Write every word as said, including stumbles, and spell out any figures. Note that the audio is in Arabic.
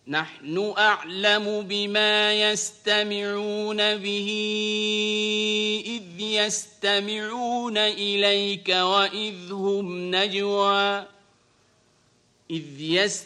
نحن أعلم بما يستمعون به إذ يستمعون إليك وإذ هم نجوى إذ